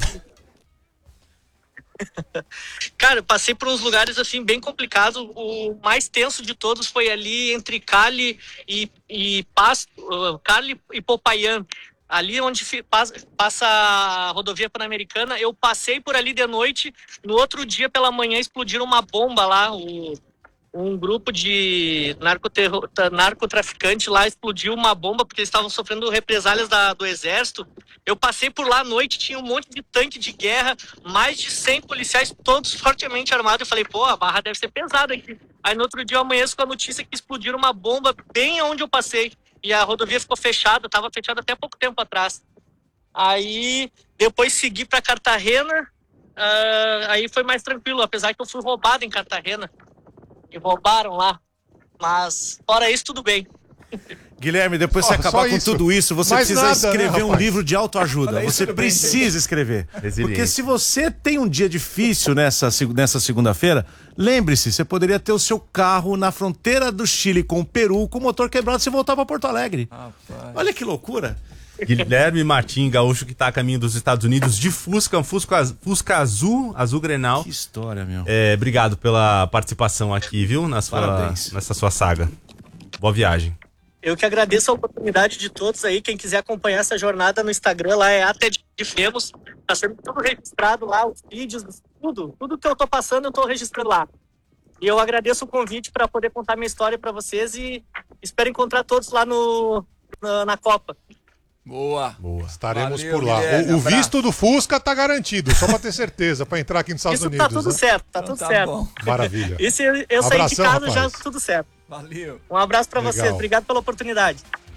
S20: Cara, eu passei por uns lugares assim bem complicados. O mais tenso de todos foi ali entre Cali e Cali e Popayán. Ali onde passa a rodovia Pan-Americana, eu passei por ali de noite. No outro dia, pela manhã, explodiram uma bomba lá. Um grupo de narcotraficante lá explodiu uma bomba porque eles estavam sofrendo represálias do exército. Eu passei por lá à noite, tinha um monte de tanque de guerra, mais de 100 policiais, todos fortemente armados. Eu falei, pô, a barra deve ser pesada aqui. Aí no outro dia eu amanheço com a notícia que explodiram uma bomba bem onde eu passei. E a rodovia ficou fechada, estava fechada até pouco tempo atrás. Aí depois segui para Cartagena, aí foi mais tranquilo, apesar que eu fui roubado em Cartagena. E roubaram lá. Mas, fora isso, tudo bem.
S6: Guilherme, depois você acabar com tudo isso, você precisa escrever um livro de autoajuda. Você precisa escrever. Porque se você tem um dia difícil nessa segunda-feira, lembre-se, você poderia ter o seu carro na fronteira do Chile com o Peru, com o motor quebrado, e você voltar para Porto Alegre. Olha que loucura.
S4: Guilherme Martim, gaúcho que tá a caminho dos Estados Unidos de Fusca, um Fusca azul Grenal.
S6: Que história, meu.
S4: Obrigado pela participação aqui, viu? Nessa sua saga. Boa viagem.
S20: Eu que agradeço a oportunidade de todos aí. Quem quiser acompanhar essa jornada no Instagram, lá é até de Femos. Tá sendo tudo registrado lá, os vídeos Tudo que eu tô passando, eu tô registrando lá. E eu agradeço o convite para poder contar minha história para vocês e espero encontrar todos lá na Copa.
S2: Boa.
S1: Estaremos
S2: Valeu,
S1: por lá.
S2: Guilherme,
S1: O
S2: abraço.
S1: visto do Fusca tá garantido, só pra ter certeza, pra entrar aqui nos Estados
S20: Isso
S1: Unidos.
S20: tá tudo
S1: né?
S20: certo, tá tudo certo.
S2: bom.
S1: Maravilha.
S20: E se eu sair de
S1: Abração,
S20: casa, já
S1: rapaz.
S20: tudo certo.
S2: Valeu.
S20: Um abraço para
S1: Legal.
S20: vocês, obrigado pela oportunidade.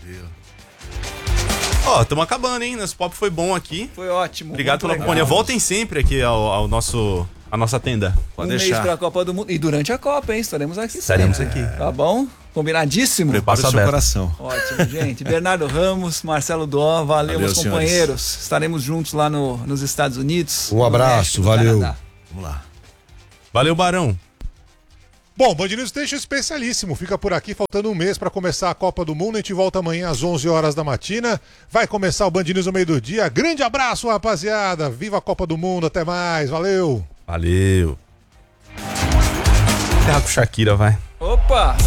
S4: Ó, estamos acabando, hein? Nosso papo foi bom aqui.
S2: Foi ótimo.
S4: Obrigado
S2: muito
S4: pela
S2: legal.
S4: companhia. Voltem sempre aqui a nossa tenda.
S6: Pode
S2: mês
S6: deixar.
S2: pra Copa do Mundo. E durante a Copa, hein? Estaremos aqui.
S4: Estaremos
S2: sempre.
S4: aqui.
S2: Tá bom? Combinadíssimo?
S6: Prepara o seu
S4: aberto.
S6: coração.
S2: Ótimo, gente. Bernardo Ramos, Marcelo Dó, valeu, meus
S6: senhores.
S2: companheiros. Estaremos juntos lá nos Estados Unidos.
S3: Um
S2: no
S3: abraço,
S2: México, no
S3: valeu.
S2: Canadá.
S6: Vamos lá.
S4: Valeu, Barão.
S1: Bom, Band News Station especialíssimo. Fica por aqui, faltando um mês para começar a Copa do Mundo. A gente volta amanhã às 11 horas da matina. Vai começar o Band News no meio do dia. Grande abraço, rapaziada. Viva a Copa do Mundo. Até mais. Valeu.
S4: Valeu. Terra com Shakira, vai.
S2: Opa!